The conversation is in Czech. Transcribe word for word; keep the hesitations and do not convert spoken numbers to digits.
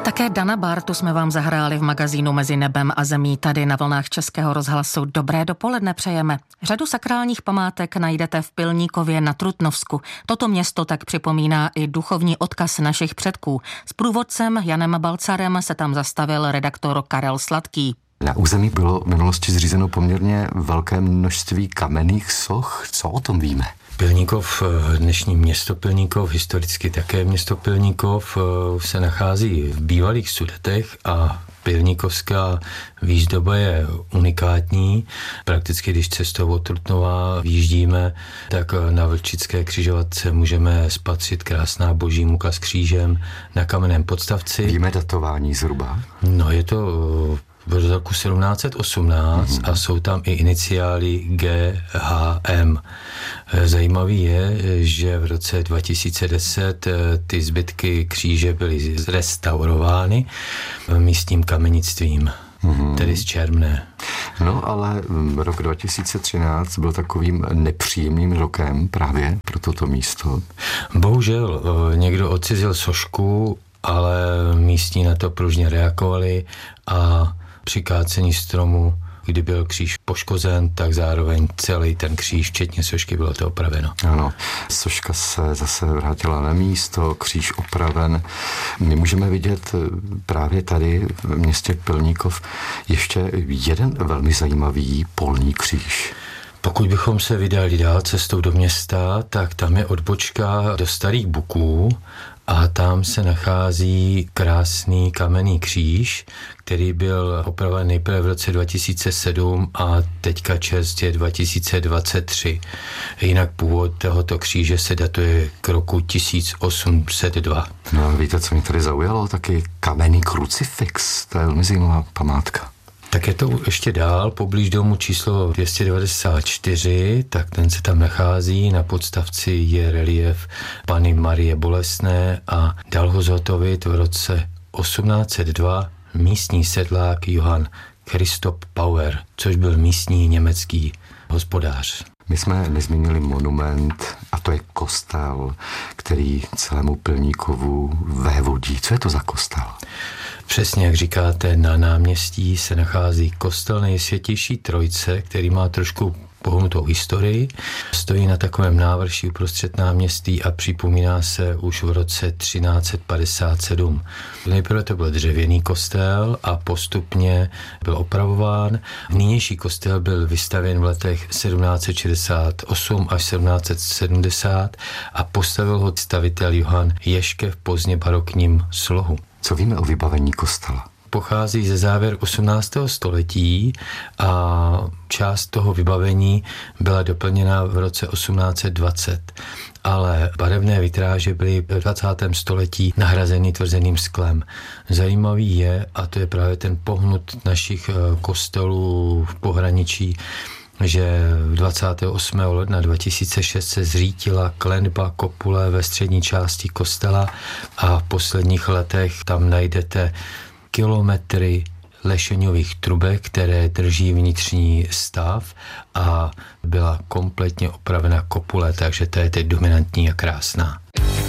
Také Dana Bartu jsme vám zahráli v magazínu Mezi nebem a zemí tady na vlnách Českého rozhlasu. Dobré dopoledne přejeme. Řadu sakrálních památek najdete v Pilníkově na Trutnovsku. Toto město tak připomíná i duchovní odkaz našich předků. S průvodcem Janem Balcarem se tam zastavil redaktor Karel Sladký. Na území bylo v minulosti zřízeno poměrně velké množství kamenných soch. Co o tom víme? Pilníkov, dnešní město Pilníkov, historicky také město Pilníkov, se nachází v bývalých Sudetech a pilníkovská výzdoba je unikátní. Prakticky, když cestou od Trutnova výjíždíme, tak na Vlčické křižovatce můžeme spatřit krásná boží muka s křížem na kamenném podstavci. Víme datování zhruba? No, je to v roku sedmnáct set osmnáct mm-hmm. a jsou tam i iniciály G H M. Zajímavý je, že v roce dva tisíce deset ty zbytky kříže byly zrestaurovány místním kamenictvím, mm-hmm. tedy z Čermné. No ale rok dva tisíce třináct byl takovým nepříjemným rokem právě pro toto místo. Bohužel někdo odcizil sošku, ale místní na to pružně reagovali a při kácení stromu, kdy byl kříž poškozen, tak zároveň celý ten kříž, včetně sošky, bylo to opraveno. Ano, soška se zase vrátila na místo, kříž opraven. My můžeme vidět právě tady v městě Pilníkov ještě jeden velmi zajímavý polní kříž. Pokud bychom se vydali dál cestou do města, tak tam je odbočka do Starých Buků a tam se nachází krásný kamenný kříž, který byl opraven nejprve v roce dva tisíce sedm a teďka čest je dva tisíce dvacet tři. Jinak původ tohoto kříže se datuje k roku tisíc osm set dva. No víte, co mě tady zaujalo? Taky kamenný krucifix, to je velmi zajímavá památka. Tak je to ještě dál, poblíž domu číslo dvě stě devadesát čtyři, tak ten se tam nachází, na podstavci je relief Panny Marie Bolestné a dal ho zhotovit v roce osmnáct set dva místní sedlák Johann Christoph Bauer, což byl místní německý hospodář. My jsme nezmínili monument a to je kostel, který celému Pilníkovu vévodí. Co je to za kostel? Přesně jak říkáte, na náměstí se nachází kostel Nejsvětější Trojice, který má trošku pohnutou historii. Stojí na takovém návrší uprostřed náměstí a připomíná se už v roce třináct set padesát sedm. Nejprve to byl dřevěný kostel a postupně byl opravován. Nynější kostel byl vystavěn v letech sedmnáct set šedesát osm až sedmnáct set sedmdesát a postavil ho stavitel Johann Ježke v pozdně barokním slohu. Co víme o vybavení kostela? Pochází ze závěr osmnáctého století a část toho vybavení byla doplněna v roce osmnáct set dvacet. Ale barevné vitráže byly v dvacátém století nahrazeny tvrzeným sklem. Zajímavý je, a to je právě ten pohnut našich kostelů v pohraničí, že dvacátého osmého ledna dva tisíce šest se zřítila klenba kopule ve střední části kostela a v posledních letech tam najdete kilometry lešeňových trubek, které drží vnitřní stav a byla kompletně opravena kopule, takže to je teď dominantní a krásná.